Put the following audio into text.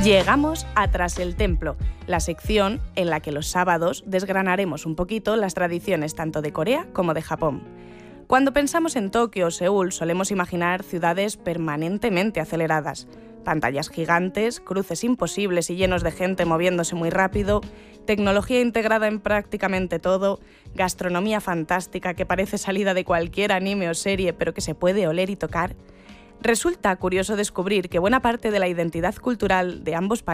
Llegamos a Tras el Templo, la sección en la que los sábados desgranaremos un poquito las tradiciones tanto de Corea como de Japón. Cuando pensamos en Tokio o Seúl solemos imaginar ciudades permanentemente aceleradas, pantallas gigantes, cruces imposibles y llenos de gente moviéndose muy rápido, tecnología integrada en prácticamente todo, gastronomía fantástica que parece salida de cualquier anime o serie pero que se puede oler y tocar. Resulta curioso descubrir que buena parte de la identidad cultural de ambos países